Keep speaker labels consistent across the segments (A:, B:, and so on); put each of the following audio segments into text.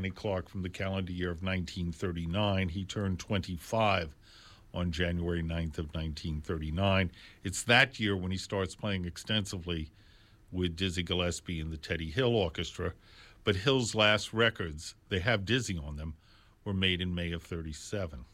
A: Kenny Clarke from the calendar year of 1939. He turned 25 on January 9th of 1939. It's that year when he starts playing extensively with Dizzy Gillespie and the Teddy Hill Orchestra. But Hill's last records, they have Dizzy on them, were made in May of 37.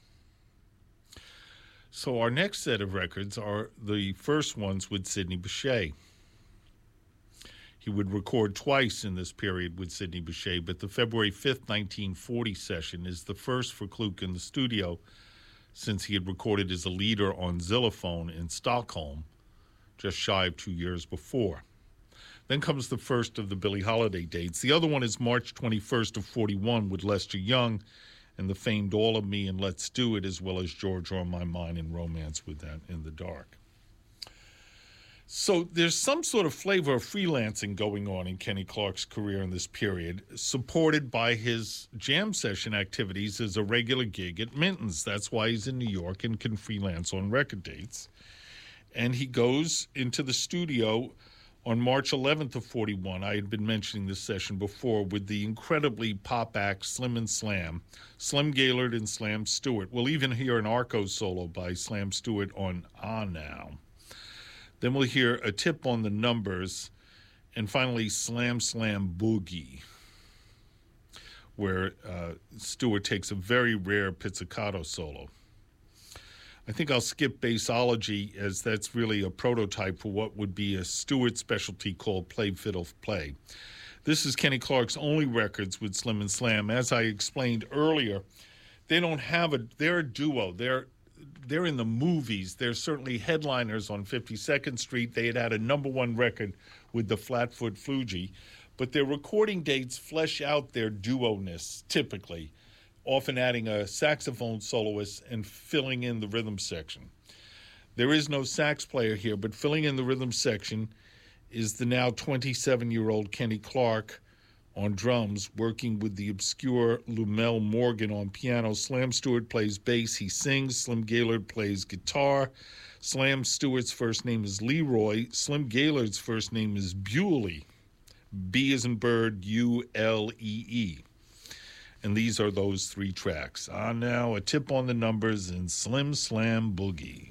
A: So our next set of records are the first ones with Sidney Bechet. He would record twice in this period with Sidney Bechet, but the February 5th, 1940 session is the first for Kluk in the studio since he had recorded as a leader on Xylophone in Stockholm just shy of 2 years before. Then comes the first of the Billie Holiday dates. The other one is March 21st of 41 with Lester Young and the famed All of Me and Let's Do It, as well as Georgia on My Mind and Romance with That in the Dark. So there's some sort of flavor of freelancing going on in Kenny Clarke's career in this period, supported by his jam session activities as a regular gig at Minton's. That's why he's in New York and can freelance on record dates. And he goes into the studio on March 11th of 41. I had been mentioning this session before with the incredibly pop act Slim and Slam, Slim Gaillard and Slam Stewart. We'll even hear an Arco solo by Slam Stewart on Ah Now. Then we'll hear a tip on the numbers, and finally Slam Slam Boogie, where Stewart takes a very rare pizzicato solo. I think I'll skip Bassology, as that's really a prototype for what would be a Stewart specialty called Play Fiddle Play. This is Kenny Clarke's only records with Slim and Slam. As I explained earlier, they're a duo. They're in the movies. They're certainly headliners on 52nd Street. They had a number one record with the Flatfoot Fuji, but their recording dates flesh out their duo-ness, typically, often adding a saxophone soloist and filling in the rhythm section. There is no sax player here, but filling in the rhythm section is the now 27-year-old Kenny Clarke on drums, working with the obscure Lumel Morgan on piano. Slam Stewart plays bass. He sings. Slim Gaillard plays guitar. Slam Stewart's first name is Leroy. Slim Gaillard's first name is Bewley. B as in bird, U-L-E-E. And these are those three tracks. Ah Now, a tip on the numbers, and Slim Slam Boogie.